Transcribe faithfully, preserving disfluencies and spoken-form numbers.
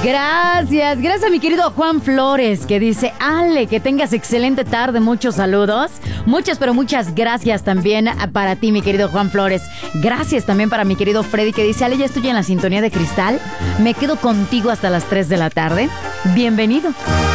Gracias, gracias a mi querido Juan Flores, que dice: Ale, que tengas excelente tarde, muchos saludos. Muchas, pero muchas gracias también para ti, mi querido Juan Flores. Gracias también para mi querido Freddy, que dice: Ale, ya estoy en la sintonía de Cristal. Me quedo contigo hasta las tres de la tarde. Bienvenido.